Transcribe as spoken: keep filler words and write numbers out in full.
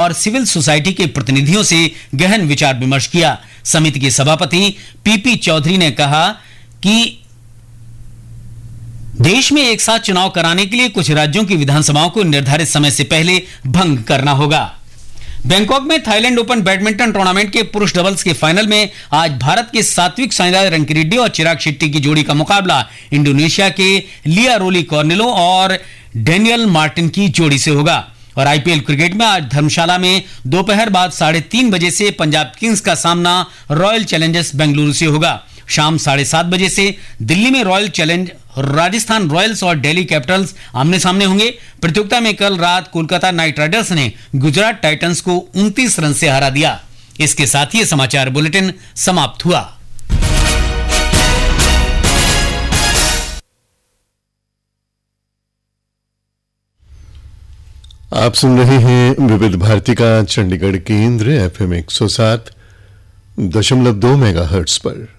और civil society के प्रतिनिधियों से गहन विचार विमर्श किया। समिति के सभापति पीपी चौधरी ने कहा कि देश में एक साथ चुनाव कराने के लिए कुछ राज्यों की विधानसभाओं को निर्धारित समय से पहले भंग करना होगा। बैंकॉक में थाईलैंड ओपन बैडमिंटन टूर्नामेंट के पुरुष डबल्स के फाइनल में आज भारत के सात्विक साईराज रंकीरेड्डी और चिराग शेट्टी की जोड़ी का मुकाबला इंडोनेशिया के लिया रोली कॉर्नेलो और डेनियल मार्टिन की जोड़ी से होगा। और आईपीएल क्रिकेट में आज धर्मशाला में दोपहर बाद साढ़े तीन बजे से पंजाब किंग्स का सामना रॉयल चैलेंजर्स बेंगलुरु से होगा। शाम साढ़े सात बजे से दिल्ली में रॉयल चैलेंज राजस्थान रॉयल्स और दिल्ली कैपिटल्स आमने सामने होंगे। प्रतियोगिता में कल रात कोलकाता नाइट राइडर्स ने गुजरात टाइटंस को उनतीस रन से हरा दिया। इसके साथ ही समाचार बुलेटिन समाप्त हुआ। आप सुन रहे हैं विविध भारती का चंडीगढ़ केंद्र एफएम एक सौ सात दशमलव दो मेगाहर्ट्ज पर।